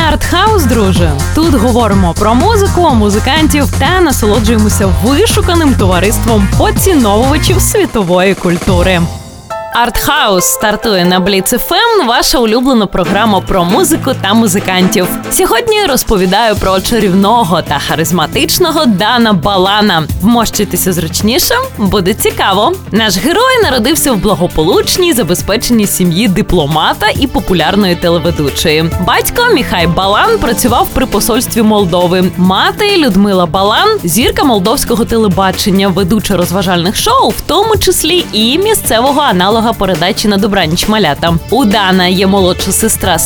Артхаус, друже. Тут говоримо про музику, музикантів та насолоджуємося вишуканим товариством поціновувачів світової культури. Артхаус стартує на Бліц ФМ, ваша улюблена програма про музику та музикантів. Сьогодні розповідаю про чарівного та харизматичного Дана Балана. Вмощуйтеся зручніше, буде цікаво. Наш герой народився в благополучній, забезпеченій сім'ї дипломата і популярної телеведучої. Батько Міхай Балан працював при посольстві Молдови. Мати Людмила Балан – зірка молдовського телебачення, ведуча розважальних шоу, в тому числі і місцевого аналога передачі «На добраніч, малята». У Дана є молодша сестра